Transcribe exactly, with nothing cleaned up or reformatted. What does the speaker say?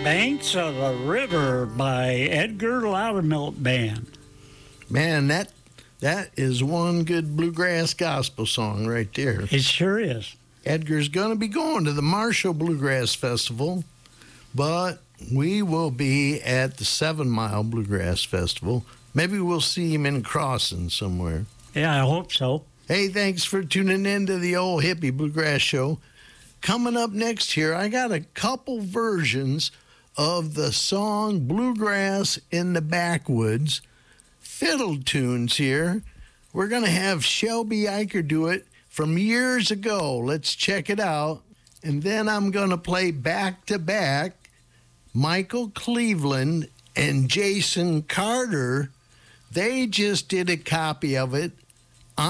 Banks of the River by Edgar Loudermilk Band. Man, that that is one good bluegrass gospel song right there. It sure is. Edgar's going to be going to the Marshall Bluegrass Festival, but we will be at the Seven Mile Bluegrass Festival. Maybe we'll see him in Crossin somewhere. Yeah, I hope so. Hey, thanks for tuning in to the Old Hippie Bluegrass Show. Coming up next here, I got a couple versions of the song Bluegrass in the Backwoods. Fiddle tunes here. We're going to have Shelby Eicher do it from years ago. Let's check it out. And then I'm going to play back-to-back Michael Cleveland and Jason Carter. They just did a copy of it